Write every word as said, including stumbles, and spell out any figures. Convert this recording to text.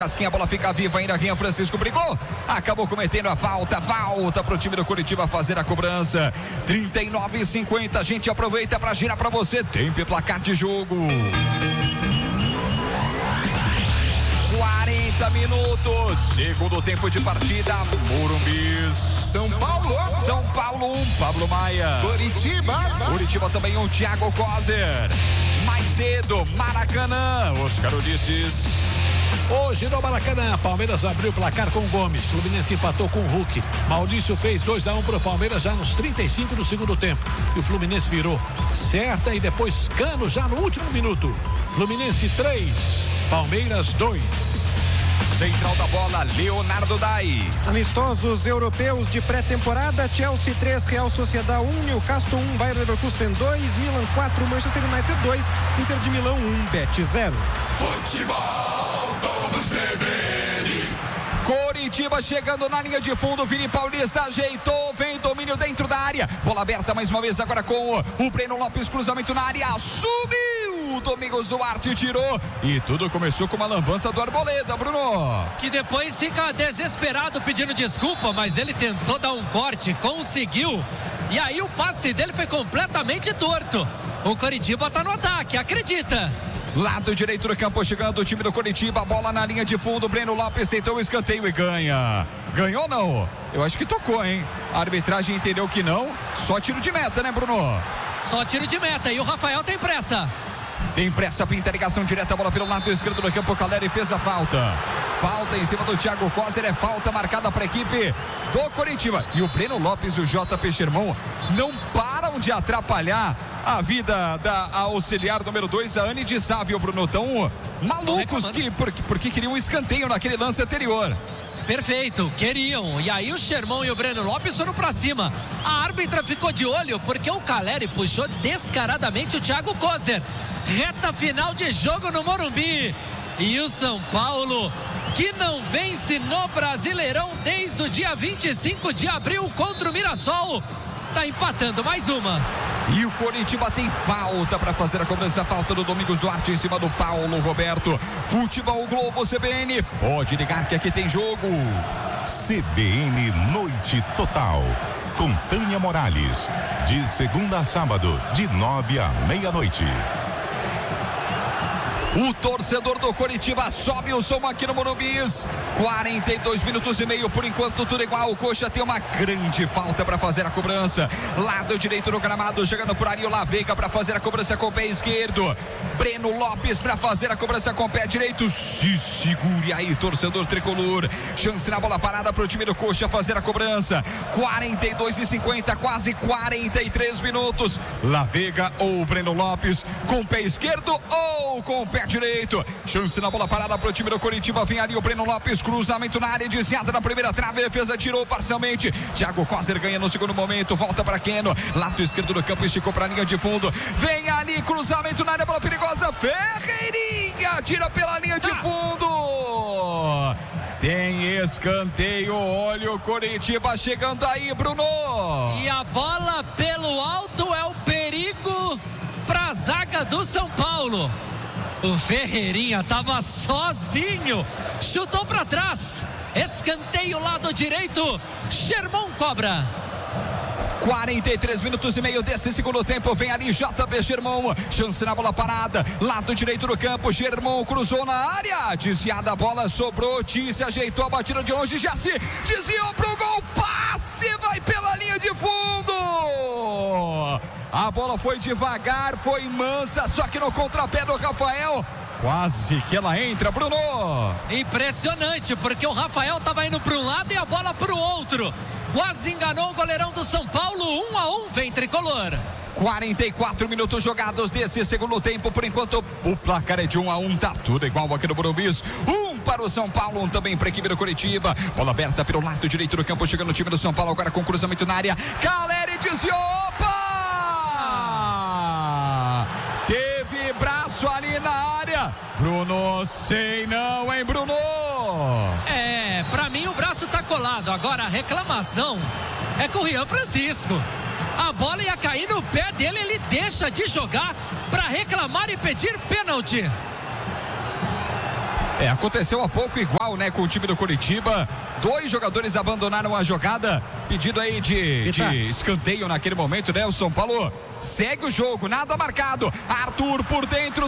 Casquinha, a bola fica viva ainda, Guinha Francisco brigou, acabou cometendo a falta, falta pro time do Curitiba fazer a cobrança. Trinta e nove e cinquenta, a gente aproveita para girar para você, tempo e placar de jogo. quarenta minutos, segundo tempo de partida, Morumbi. São Paulo. São Paulo um, Pablo Maia. Curitiba. Curitiba também um, Thiago Kozer. Mais cedo, Maracanã, Oscar Ulisses. Hoje no Maracanã, Palmeiras abriu o placar com o Gomes, Fluminense empatou com o Hulk, Maurício fez dois a um pro Palmeiras já nos trinta e cinco do segundo tempo, e o Fluminense virou certa e depois Cano já no último minuto. Fluminense três, Palmeiras dois. Central da bola, Leonardo Dai. Amistosos europeus de pré-temporada, Chelsea três, Real Sociedad um, Newcastle um, Bayer Leverkusen dois, Milan quatro, Manchester United dois, Inter de Milão um, Bet zero. Futebol do C B N. Curitiba chegando na linha de fundo, Vini Paulista ajeitou, vem domínio dentro da área, bola aberta mais uma vez agora com o, o Breno Lopes, cruzamento na área, subiu, Domingos Duarte tirou e tudo começou com uma lambança do Arboleda, Bruno. Que depois fica desesperado pedindo desculpa, mas ele tentou dar um corte, conseguiu, e aí o passe dele foi completamente torto. O Curitiba tá no ataque, acredita. Lado direito do campo chegando o time do Curitiba, bola na linha de fundo, Breno Lopes tentou o escanteio e ganha. Ganhou não? Eu acho que tocou, hein? A arbitragem entendeu que não, só tiro de meta, né, Bruno? Só tiro de meta e o Rafael tem pressa. Tem pressa, pinta ligação direta, bola pelo lado esquerdo do campo, Caleri fez a falta. Falta em cima do Thiago Kozer, é falta marcada para a equipe do Curitiba. E o Breno Lopes e o J P Sherman não param de atrapalhar a vida da auxiliar número dois, a Anne de Sávio, Bruno. Tão malucos que, porque, porque queriam um escanteio naquele lance anterior. Perfeito, queriam. E aí o Sherman e o Breno Lopes foram pra cima. A árbitra ficou de olho porque o Caleri puxou descaradamente o Thiago Kozer. Reta final de jogo no Morumbi. E o São Paulo, que não vence no Brasileirão desde o dia vinte e cinco de abril contra o Mirassol, tá empatando mais uma. E o Curitiba tem falta para fazer a cobrança, falta do Domingos Duarte em cima do Paulo Roberto. Futebol Globo C B N, pode ligar que aqui tem jogo. C B N Noite Total, com Tânia Morales, de segunda a sábado, de nove à meia-noite. O torcedor do Curitiba sobe o som aqui no Morumbi. quarenta e dois minutos e meio, por enquanto tudo igual. O Coxa tem uma grande falta para fazer a cobrança. Lado direito do gramado, chegando por ali o Laveiga para fazer a cobrança com o pé esquerdo. Breno Lopes para fazer a cobrança com o pé direito. Se segure aí, torcedor tricolor. Chance na bola parada para o time do Coxa fazer a cobrança. quarenta e dois e cinquenta, quase quarenta e três minutos. Laveiga ou Breno Lopes com o pé esquerdo ou com o pé direito, chance na bola parada para o time do Curitiba, vem ali o Breno Lopes, cruzamento na área, desviada na primeira trave, defesa tirou parcialmente, Thiago Kozer ganha no segundo momento, volta para Keno, lado esquerdo do campo, esticou para a linha de fundo, vem ali, cruzamento na área, bola perigosa, Ferreirinha, tira pela linha de fundo, tem escanteio, olha o Curitiba chegando aí, Bruno, e a bola pelo alto é o perigo para a zaga do São Paulo. O Ferreirinha estava sozinho, chutou para trás, escanteio lado direito, Sherman cobra. quarenta e três minutos e meio desse segundo tempo, vem ali J P Sherman, chance na bola parada, lado direito do campo, Sherman cruzou na área, desviada a bola, sobrou, Ti se ajeitou a batida de longe, já se desviou pro gol, passe, vai pela linha de fundo. A bola foi devagar, foi mansa, só que no contrapé do Rafael, quase que ela entra, Bruno. Impressionante, porque o Rafael estava indo para um lado e a bola para o outro. Quase enganou o goleirão do São Paulo, um a um, vem tricolor. quarenta e quatro minutos jogados desse segundo tempo, por enquanto o placar é de um a um, tá tudo igual aqui no Morumbi. Um para o São Paulo, um também para a equipe do Curitiba. Bola aberta pelo lado direito do campo, chegando o time do São Paulo agora com cruzamento na área. Caleri desviou, opa! Teve braço ali na área. Bruno, sei não, hein, Bruno? É, pra mim o braço tá colado. Agora a reclamação é com o Rian Francisco. A bola ia cair no pé dele, ele deixa de jogar para reclamar e pedir pênalti. É, aconteceu há pouco igual, né, com o time do Coritiba. Dois jogadores abandonaram a jogada. Pedido aí de, de escanteio naquele momento, né? O São Paulo segue o jogo, nada marcado. Arthur por dentro,